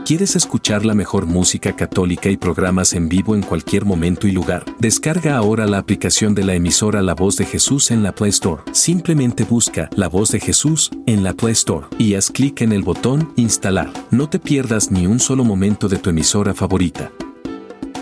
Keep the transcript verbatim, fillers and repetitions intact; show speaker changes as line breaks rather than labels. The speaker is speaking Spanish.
¿Quieres escuchar la mejor música católica y programas en vivo en cualquier momento y lugar? Descarga ahora la aplicación de la emisora La Voz de Jesús en la Play Store. Simplemente busca La Voz de Jesús en la Play Store y haz clic en el botón Instalar. No te pierdas ni un solo momento de tu emisora favorita.